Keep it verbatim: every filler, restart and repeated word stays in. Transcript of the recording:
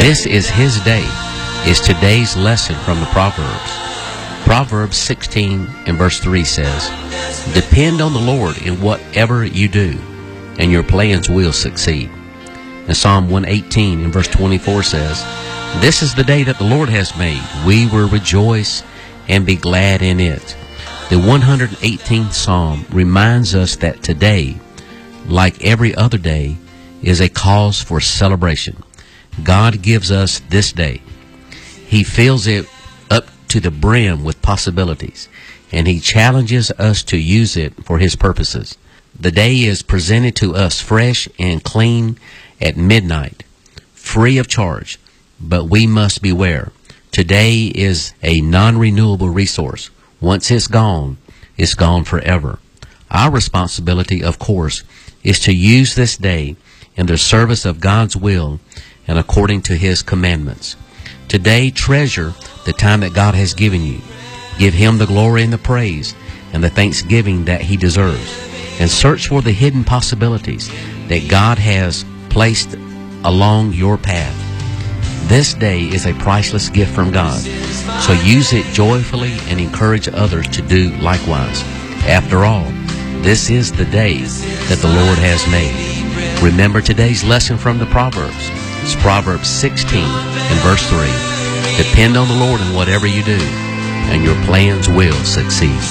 This is His day, is today's lesson from the Proverbs. Proverbs sixteen and verse three says, "Depend on the Lord in whatever you do, and your plans will succeed." And Psalm one eighteen and verse twenty-four says, "This is the day that the Lord has made. We will rejoice and be glad in it." The one hundred eighteenth Psalm reminds us that today, like every other day, is a cause for celebration. God gives us this day. He fills it up to the brim with possibilities, and He challenges us to use it for His purposes. The day is presented to us fresh and clean at midnight, free of charge, but we must beware. Today is a non-renewable resource. Once it's gone, it's gone forever. Our responsibility, of course, is to use this day in the service of God's will and according to His commandments. Today, treasure the time that God has given you. Give Him the glory and the praise and the thanksgiving that He deserves. And search for the hidden possibilities that God has placed along your path. This day is a priceless gift from God, so use it joyfully and encourage others to do likewise. After all, this is the day that the Lord has made. Remember today's lesson from the Proverbs. It's Proverbs sixteen and verse three. Depend on the Lord in whatever you do, and your plans will succeed.